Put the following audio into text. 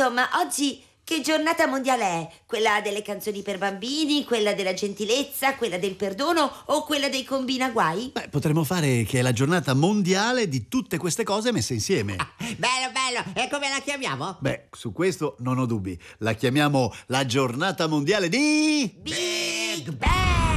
Insomma, oggi che giornata mondiale è? Quella delle canzoni per bambini, quella della gentilezza, quella del perdono o quella dei combinaguai? Beh, potremmo fare che è la giornata mondiale di tutte queste cose messe insieme. Bello, bello. E come la chiamiamo? Beh, su questo non ho dubbi. La chiamiamo la giornata mondiale di... Big Bang!